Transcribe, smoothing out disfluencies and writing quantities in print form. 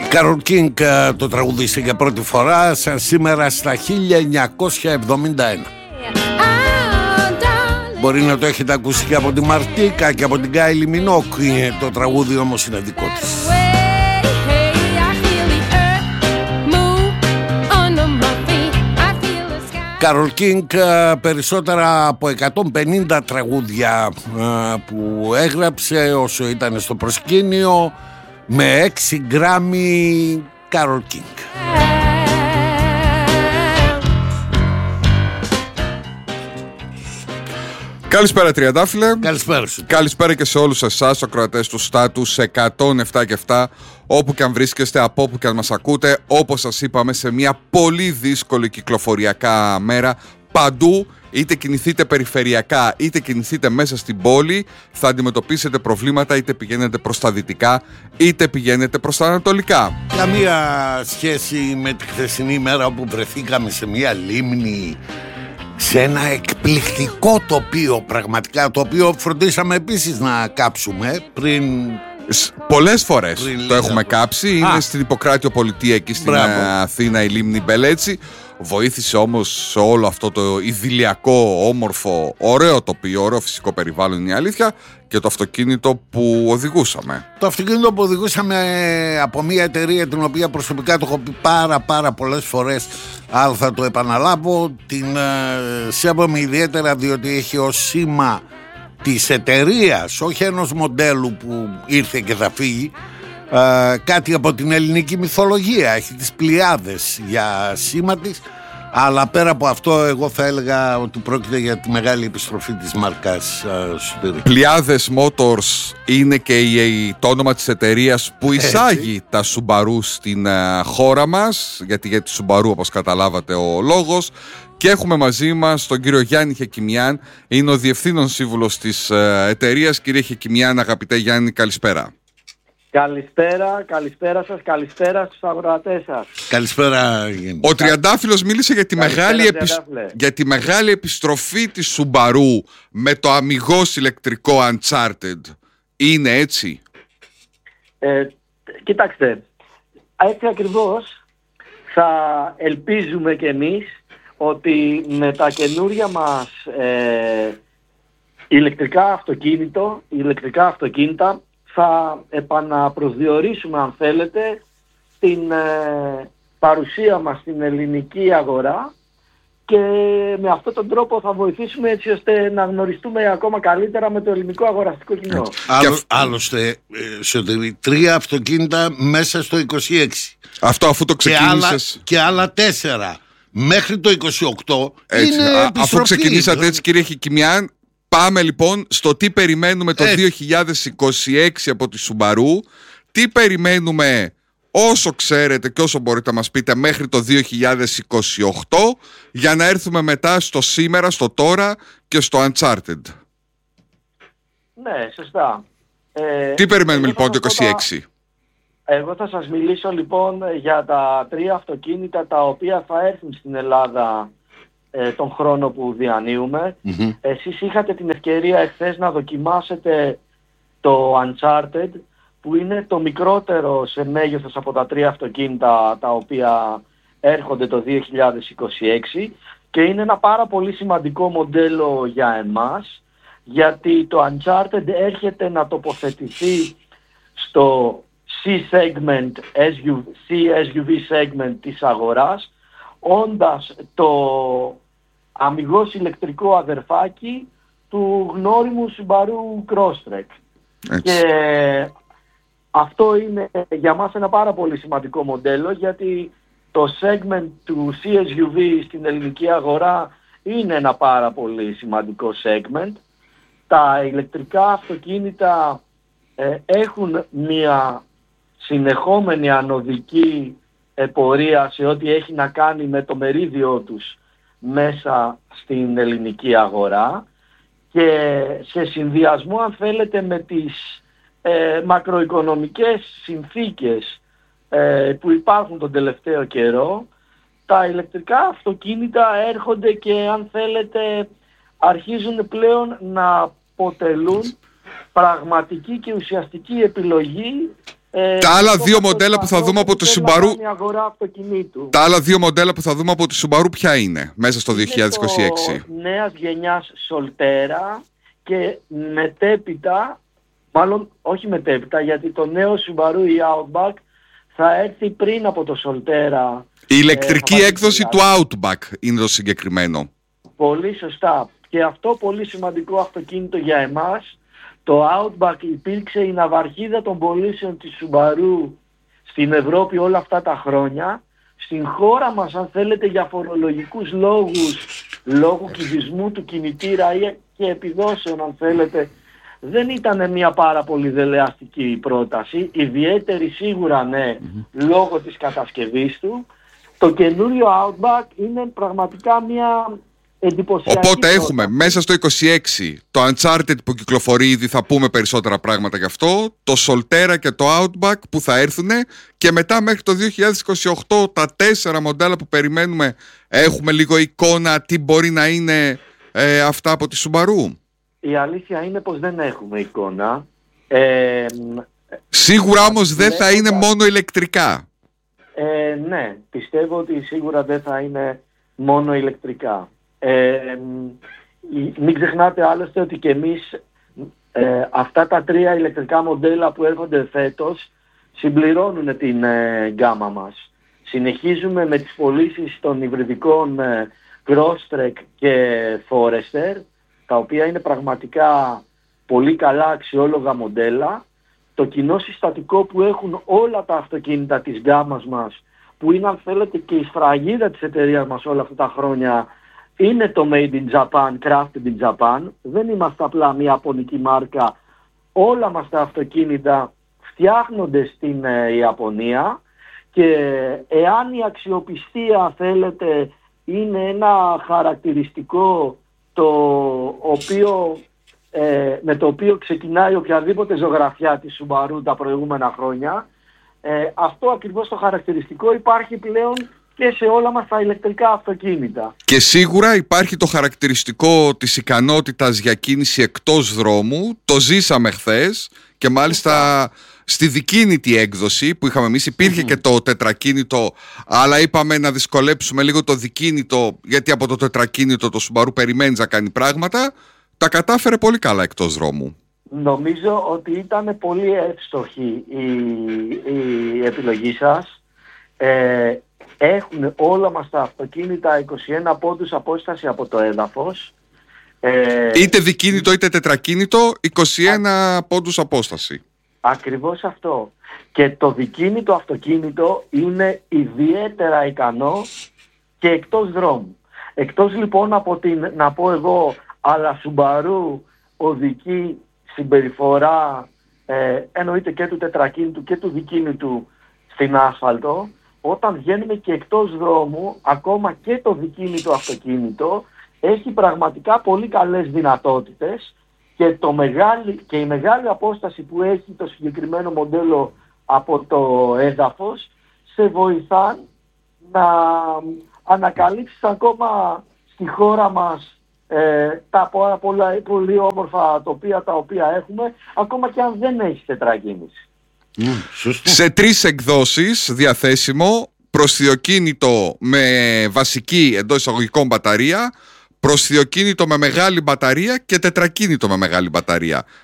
Carole King το τραγουδίσε για πρώτη φορά σήμερα στα 1971. Μπορεί να το έχετε ακούσει και από τη Μαρτίκα και από την Κάιλι Μινόκ. Το τραγούδι όμως είναι δικό της. Carole King, περισσότερα από 150 τραγούδια που έγραψε όσο ήταν στο προσκήνιο, με 6 γκράμι. Carole King. Καλησπέρα Τριαντάφυλλε. Καλησπέρα σου. Καλησπέρα και σε όλους εσάς, ακροατές του Στάτους 107 και 7, όπου και αν βρίσκεστε, από όπου και αν μας ακούτε. Όπως σας είπαμε, σε μια πολύ δύσκολη κυκλοφοριακά μέρα, παντού, είτε κινηθείτε περιφερειακά είτε κινηθείτε μέσα στην πόλη, θα αντιμετωπίσετε προβλήματα, είτε πηγαίνετε προς τα δυτικά είτε πηγαίνετε προς τα ανατολικά. Καμία σχέση με τη χθεσινή μέρα όπου βρεθήκαμε σε μια λίμνη, σε ένα εκπληκτικό τοπίο, πραγματικά, το οποίο φροντίσαμε επίσης να κάψουμε πριν. Πολλές φορές το έχουμε κάψει. Είναι στην Ιπποκράτιο Πολιτεία, εκεί στην Αθήνα, η λίμνη Μπελέτσι. Βοήθησε όμως σε όλο αυτό το ιδηλιακό, όμορφο, ωραίο τοπίο, ωραίο φυσικό περιβάλλον, είναι η αλήθεια, και το αυτοκίνητο που οδηγούσαμε. Το αυτοκίνητο που οδηγούσαμε από μια εταιρεία την οποία προσωπικά το έχω πει πάρα πολλές φορές, αλλά θα το επαναλάβω, την σέβομαι ιδιαίτερα διότι έχει ως σήμα της εταιρείας, όχι ενός μοντέλου που ήρθε και θα φύγει, κάτι από την ελληνική μυθολογία. Έχει τις Πλιάδες για σήμα της, αλλά πέρα από αυτό εγώ θα έλεγα ότι πρόκειται για τη μεγάλη επιστροφή της μάρκας Subaru. Πλιάδες Motors είναι και το όνομα της εταιρείας που εισάγει τα Subaru στην χώρα μας, γιατί για τη Subaru, όπως καταλάβατε, ο λόγος. Και έχουμε μαζί μας τον κύριο Γιάννη Χεκιμιάν, είναι ο διευθύνων σύμβουλος της εταιρείας. Κύριε Χεκιμιάν, αγαπητέ Γιάννη, καλησπέρα. Καλησπέρα σας, καλησπέρα στους αγροατές σας. Καλησπέρα. Ο Τριαντάφυλλος μίλησε για τη μεγάλη επιστροφή της Subaru με το αμιγώς ηλεκτρικό Uncharted. Είναι έτσι? Κοιτάξτε, έτσι ακριβώς θα ελπίζουμε κι εμείς ότι με τα καινούρια μας ηλεκτρικά αυτοκίνητα θα επαναπροσδιορίσουμε, αν θέλετε, την παρουσία μας στην ελληνική αγορά, και με αυτόν τον τρόπο θα βοηθήσουμε έτσι ώστε να γνωριστούμε ακόμα καλύτερα με το ελληνικό αγοραστικό κοινό. Άλλωστε, σε 3 αυτοκίνητα μέσα στο 26. Αυτό αφού το ξεκίνησες. Και άλλα 4 μέχρι το 28. Έτσι, είναι επιστροφή. Αφού ξεκινήσατε έτσι, κύριε Χεκιμιάν, πάμε λοιπόν στο τι περιμένουμε το 2026 από τη Subaru. Τι περιμένουμε, όσο ξέρετε και όσο μπορείτε να μας πείτε, μέχρι το 2028, για να έρθουμε μετά στο σήμερα, στο τώρα και στο Uncharted. Ναι, σωστά. Τι περιμένουμε λοιπόν το 2026? Εγώ θα σας μιλήσω λοιπόν για τα 3 αυτοκίνητα τα οποία θα έρθουν στην Ελλάδα τον χρόνο που διανύουμε. Εσείς είχατε την ευκαιρία εχθές να δοκιμάσετε το Uncharted, που είναι το μικρότερο σε μέγεθος από τα 3 αυτοκίνητα τα οποία έρχονται το 2026, και είναι ένα πάρα πολύ σημαντικό μοντέλο για εμάς, γιατί το Uncharted έρχεται να τοποθετηθεί στο C-SUV segment της αγοράς, όντας το αμιγώς ηλεκτρικό αδερφάκι του γνώριμου Subaru Crosstrek. Και αυτό είναι για μας ένα πάρα πολύ σημαντικό μοντέλο, γιατί το segment του CSUV στην ελληνική αγορά είναι ένα πάρα πολύ σημαντικό segment. Τα ηλεκτρικά αυτοκίνητα έχουν μια συνεχόμενη ανωδική πορεία σε ό,τι έχει να κάνει με το μερίδιο τους μέσα στην ελληνική αγορά, και σε συνδυασμό, αν θέλετε, με τις μακροοικονομικές συνθήκες που υπάρχουν τον τελευταίο καιρό, τα ηλεκτρικά αυτοκίνητα έρχονται και, αν θέλετε, αρχίζουν πλέον να αποτελούν πραγματική και ουσιαστική επιλογή Τα άλλα δύο μοντέλα που θα δούμε από τη Subaru. Τα άλλα δύο μοντέλα που θα δούμε από τη Subaru ποια είναι μέσα στο 2026? Το νέας γενιάς Solterra και μετέπειτα, μάλλον όχι μετέπειτα, γιατί το νέο Subaru ή Outback θα έρθει πριν από το Solterra. Η ηλεκτρική έκδοση του Outback είναι το συγκεκριμένο. Πολύ σωστά. Και αυτό πολύ σημαντικό αυτοκίνητο για εμάς. Το Outback υπήρξε η ναυαρχίδα των πωλήσεων της Subaru στην Ευρώπη όλα αυτά τα χρόνια. Στην χώρα μας, αν θέλετε, για φορολογικούς λόγους, λόγω κυβισμού του κινητήρα ή και επιδόσεων, αν θέλετε, δεν ήταν μια πάρα πολύ δελεαστική πρόταση. Ιδιαίτερη σίγουρα, ναι, λόγω της κατασκευής του. Το καινούριο Outback είναι πραγματικά μια εντυπωσιακή Οπότε πρόταση. έχουμε μέσα στο 26 το Uncharted που κυκλοφορεί ήδη, θα πούμε περισσότερα πράγματα γι' αυτό, το Solterra και το Outback που θα έρθουν, και μετά μέχρι το 2028 τα 4 μοντέλα που περιμένουμε. Έχουμε λίγο εικόνα τι μπορεί να είναι αυτά από τη Subaru? Η αλήθεια είναι πως δεν έχουμε εικόνα. Σίγουρα όμως δεν θα είναι μόνο ηλεκτρικά. Ναι, πιστεύω ότι σίγουρα δεν θα είναι μόνο ηλεκτρικά. Μην ξεχνάτε άλλωστε ότι και εμείς αυτά τα 3 ηλεκτρικά μοντέλα που έρχονται φέτος συμπληρώνουν την γκάμα μας. Συνεχίζουμε με τις πωλήσεις των υβριδικών Crosstrek και Forester, τα οποία είναι πραγματικά πολύ καλά αξιόλογα μοντέλα. Το κοινό συστατικό που έχουν όλα τα αυτοκίνητα της γκάμας μας, που είναι, αν θέλετε, και η σφραγίδα της εταιρείας μας όλα αυτά τα χρόνια, είναι το Made in Japan, Crafted in Japan. Δεν είμαστε απλά μια ιαπωνική μάρκα. Όλα μας τα αυτοκίνητα φτιάχνονται στην Ιαπωνία, και εάν η αξιοπιστία, θέλετε, είναι ένα χαρακτηριστικό με το οποίο ξεκινάει οποιαδήποτε ζωγραφιά της Subaru τα προηγούμενα χρόνια, αυτό ακριβώς το χαρακτηριστικό υπάρχει πλέον και σε όλα μας τα ηλεκτρικά αυτοκίνητα. Και σίγουρα υπάρχει το χαρακτηριστικό της ικανότητας για κίνηση εκτός δρόμου. Το ζήσαμε χθες και μάλιστα στη δικίνητη έκδοση που είχαμε εμείς υπήρχε και το τετρακίνητο, αλλά είπαμε να δυσκολέψουμε λίγο το δικίνητο, γιατί από το τετρακίνητο το Subaru περιμένει να κάνει πράγματα. Τα κατάφερε πολύ καλά εκτός δρόμου. Νομίζω ότι ήταν πολύ εύστοχη η επιλογή σας. Έχουν όλα μας τα αυτοκίνητα 21 πόντους απόσταση από το έδαφος. Είτε δικίνητο είτε τετρακίνητο, 21 πόντους απόσταση. Ακριβώς αυτό. Και το δικίνητο αυτοκίνητο είναι ιδιαίτερα ικανό και εκτός δρόμου. Εκτός λοιπόν από την, να πω εγώ, αλλά Subaru οδική συμπεριφορά, εννοείται και του τετρακίνητου και του δικίνητου στην άσφαλτο, όταν βγαίνουμε και εκτός δρόμου, ακόμα και το δικίνητο αυτοκίνητο έχει πραγματικά πολύ καλές δυνατότητες, και η μεγάλη απόσταση που έχει το συγκεκριμένο μοντέλο από το έδαφος σε βοηθά να ανακαλύψεις ακόμα στη χώρα μας τα πολύ όμορφα τοπία τα οποία έχουμε, ακόμα και αν δεν έχεις τετρακίνηση. Σε 3 εκδόσεις διαθέσιμο, προσθειοκίνητο με βασική εντός εισαγωγικών μπαταρία, προσθειοκίνητο με μεγάλη μπαταρία και τετρακίνητο με μεγάλη μπαταρία.